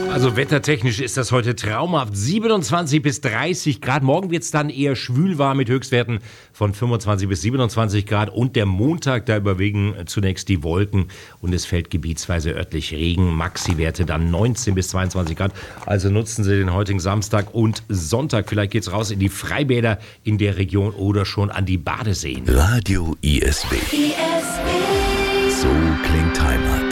Also wettertechnisch ist das heute traumhaft. 27 bis 30 Grad. Morgen wird es dann eher schwül warm mit Höchstwerten von 25 bis 27 Grad. Und der Montag, da überwiegen zunächst die Wolken und es fällt gebietsweise örtlich Regen. Maxi-Werte dann 19 bis 22 Grad. Also nutzen Sie den heutigen Samstag und Sonntag. Vielleicht geht's raus in die Freibäder in der Region oder schon an die Badeseen. Radio ISW. So klingt Heimat.